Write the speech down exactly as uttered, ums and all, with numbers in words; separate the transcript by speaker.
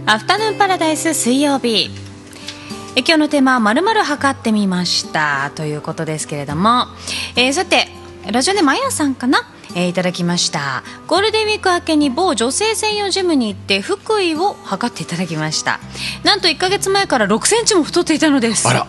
Speaker 1: アフタヌーンパラダイス水曜日、え今日のテーマは〇〇測ってみましたということですけれども、えー、さてラジオネームあやさんかな、えー、いただきました。ゴールデンウィーク明けに某女性専用ジムに行って腹囲を測っていただきました。なんといっかげつまえからろくセンチも太っていたのです。
Speaker 2: あら、